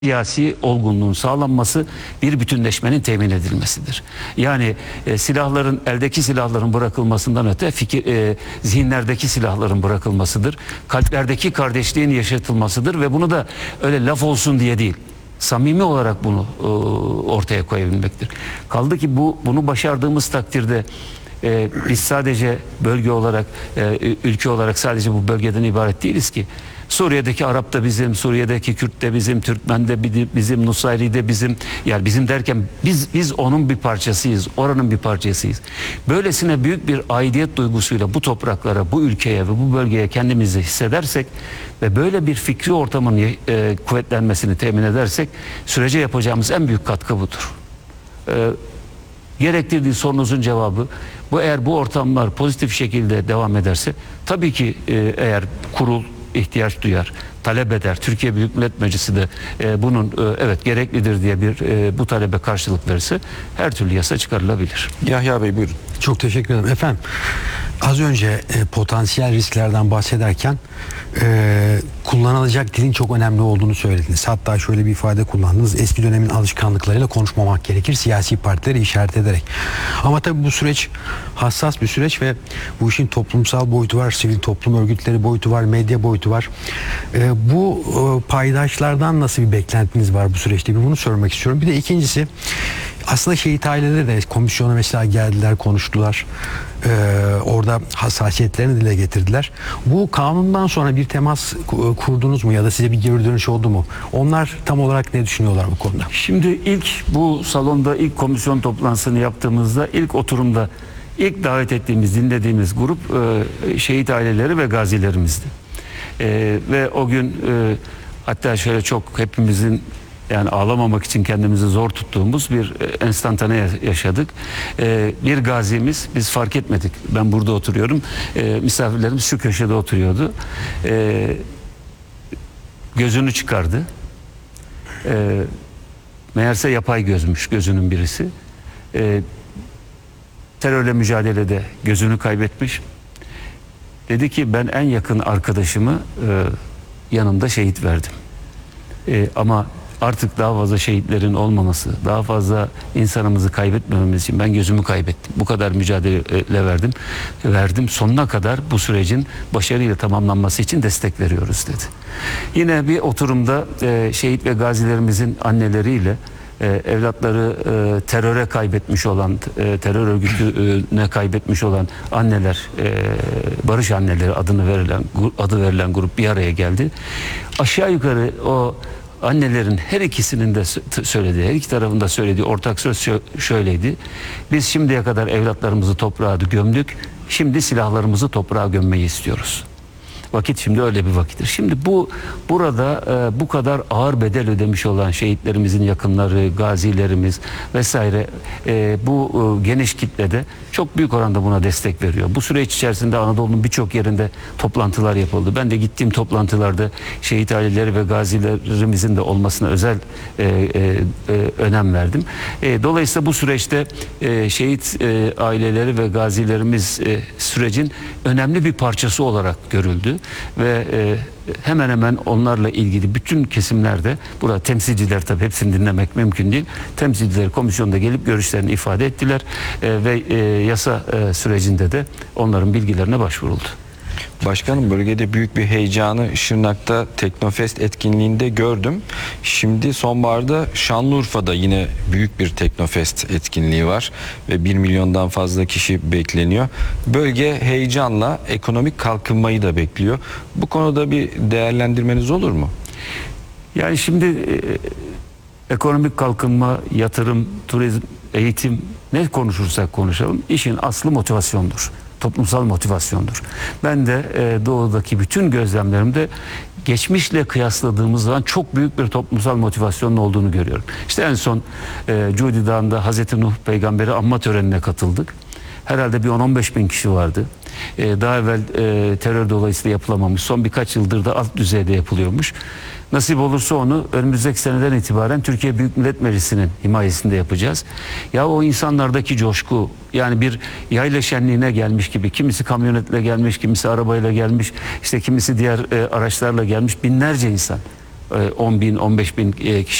siyasi olgunluğun sağlanması bir bütünleşmenin temin edilmesidir. Yani eldeki silahların bırakılmasından öte zihinlerdeki silahların bırakılmasıdır. Kalplerdeki kardeşliğin yaşatılmasıdır ve bunu da öyle laf olsun diye değil, samimi olarak bunu ortaya koyabilmektir. Kaldı ki bunu başardığımız takdirde biz sadece bölge olarak, ülke olarak sadece bu bölgeden ibaret değiliz ki. Suriye'deki Arap da bizim, Suriye'deki Kürt de bizim, Türkmen de bizim, Nusayri de bizim. Yani bizim derken biz onun bir parçasıyız, oranın bir parçasıyız. Böylesine büyük bir aidiyet duygusuyla bu topraklara, bu ülkeye ve bu bölgeye kendimizi hissedersek ve böyle bir fikri ortamın kuvvetlenmesini temin edersek sürece yapacağımız en büyük katkı budur. Gerektirdiği sorunuzun cevabı eğer bu ortamlar pozitif şekilde devam ederse tabii ki eğer kurul ihtiyaç duyar, talep eder. Türkiye Büyük Millet Meclisi de bunun evet gereklidir diye bu talebe karşılık verirse her türlü yasa çıkarılabilir. Yahya Bey buyurun. Çok teşekkür ederim. Efendim az önce potansiyel risklerden bahsederken kullanılacak dilin çok önemli olduğunu söylediniz. Hatta şöyle bir ifade kullandınız. Eski dönemin alışkanlıklarıyla konuşmamak gerekir. Siyasi partileri işaret ederek. Ama tabii bu süreç hassas bir süreç ve bu işin toplumsal boyutu var, sivil toplum örgütleri boyutu var, medya boyutu var. Bu paydaşlardan nasıl bir beklentiniz var bu süreçte? Bir bunu sormak istiyorum. Bir de ikincisi aslında şehit aileleri de komisyona mesela geldiler, konuştular. Orada hassasiyetlerini dile getirdiler. Bu kanundan sonra bir temas kurdunuz mu ya da size bir geri dönüş oldu mu? Onlar tam olarak ne düşünüyorlar bu konuda? Şimdi bu salonda ilk komisyon toplantısını yaptığımızda ilk oturumda ilk davet ettiğimiz, dinlediğimiz grup şehit aileleri ve gazilerimizdi. Ve o gün hatta şöyle çok hepimizin yani ağlamamak için kendimizi zor tuttuğumuz bir enstantane yaşadık. Bir gazimiz, biz fark etmedik. Ben burada oturuyorum. Misafirlerimiz şu köşede oturuyordu. Gözünü çıkardı. Meğerse yapay gözmüş gözünün birisi. Terörle mücadelede gözünü kaybetmiş. Dedi ki ben en yakın arkadaşımı yanımda şehit verdim. Ama artık daha fazla şehitlerin olmaması, daha fazla insanımızı kaybetmememiz için ben gözümü kaybettim. Bu kadar mücadele verdim. Sonuna kadar bu sürecin başarıyla tamamlanması için destek veriyoruz dedi. Yine bir oturumda şehit ve gazilerimizin anneleriyle evlatları teröre kaybetmiş olan, terör örgütüne kaybetmiş olan anneler, barış anneleri adı verilen grup bir araya geldi. Aşağı yukarı o annelerin her ikisinin de söylediği, her iki tarafında söylediği ortak söz şöyleydi. Biz şimdiye kadar evlatlarımızı toprağa gömdük. Şimdi silahlarımızı toprağa gömmeyi istiyoruz. Vakit şimdi öyle bir vakittir. Şimdi burada bu kadar ağır bedel ödemiş olan şehitlerimizin yakınları, gazilerimiz vesaire bu geniş kitlede çok büyük oranda buna destek veriyor. Bu süreç içerisinde Anadolu'nun birçok yerinde toplantılar yapıldı. Ben de gittiğim toplantılarda şehit aileleri ve gazilerimizin de olmasına özel önem verdim. Dolayısıyla bu süreçte şehit aileleri ve gazilerimiz sürecin önemli bir parçası olarak görüldü. Ve hemen hemen onlarla ilgili bütün kesimlerde, burada temsilciler tabii hepsini dinlemek mümkün değil. Temsilciler komisyonda gelip görüşlerini ifade ettiler ve yasa sürecinde de onların bilgilerine başvuruldu. Başkanım bölgede büyük bir heyecanı Şırnak'ta Teknofest etkinliğinde gördüm. Şimdi sonbaharda Şanlıurfa'da yine büyük bir Teknofest etkinliği var ve 1 milyondan fazla kişi bekleniyor. Bölge heyecanla ekonomik kalkınmayı da bekliyor. Bu konuda bir değerlendirmeniz olur mu? Yani şimdi ekonomik kalkınma, yatırım, turizm, eğitim ne konuşursak konuşalım işin aslı motivasyondur. Toplumsal motivasyondur. Ben de doğudaki bütün gözlemlerimde geçmişle kıyasladığımız zaman çok büyük bir toplumsal motivasyonun olduğunu görüyorum. İşte en son Cudi Dağı'nda Hazreti Nuh peygamberi anma törenine katıldık. Herhalde bir 10-15 bin kişi vardı. Daha evvel terör dolayısıyla yapılamamış. Son birkaç yıldır da alt düzeyde yapılıyormuş. Nasip olursa onu önümüzdeki seneden itibaren Türkiye Büyük Millet Meclisi'nin himayesinde yapacağız. Ya o insanlardaki coşku, yani bir yayla şenliğine gelmiş gibi, kimisi kamyonetle gelmiş, kimisi arabayla gelmiş, işte kimisi diğer araçlarla gelmiş, binlerce insan. 10 bin, 15 bin kişi